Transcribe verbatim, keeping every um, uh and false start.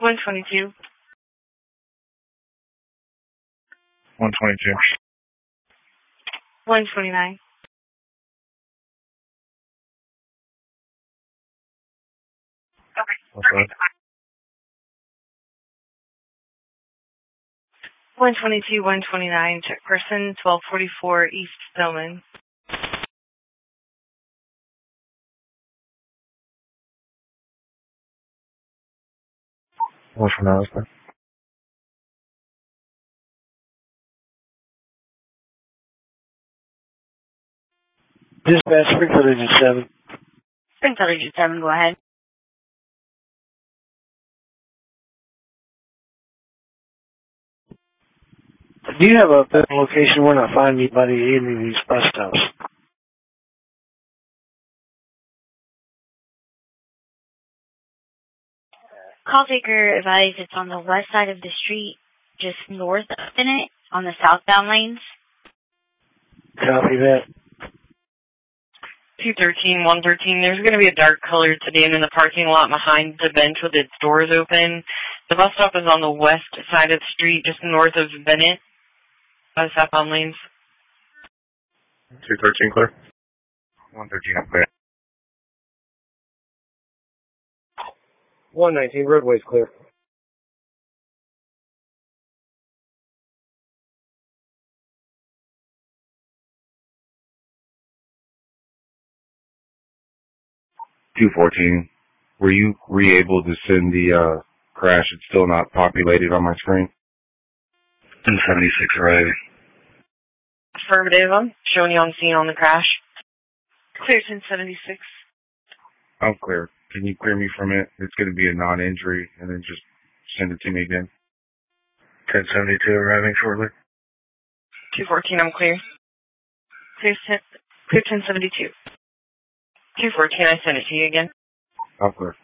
one twenty-two. one twenty-two. one twenty-nine. What's that? one twenty-two, one twenty-nine. Check person, twelve forty-four East Stillman. What's your name? Dispatch, Springfield Agent seven. Springfield Agent seven, go ahead. Do you have a better location? We're not finding anybody at any of these bus stops. Call taker advised it's on the west side of the street, just north of Bennett, on the southbound lanes. Copy that. two thirteen, one thirteen. There's going to be a dark colored sedan in the parking lot behind the bench with its doors open. The bus stop is on the west side of the street, just north of Bennett, by the southbound lanes. two thirteen clear. one thirteen up clear. one nineteen, roadway's clear. two fourteen. Were you were you able to send the uh, crash? It's still not populated on my screen. ten seventy-six arriving. Affirmative. I'm showing you on scene on the crash. Clear ten seventy-six. I'm clear. Can you clear me from it? It's going to be a non-injury, and then just send it to me again. ten seventy-two arriving shortly. two fourteen, I'm clear. Clear, ten, clear ten seventy-two. two fourteen, I send it to you again. I'm clear.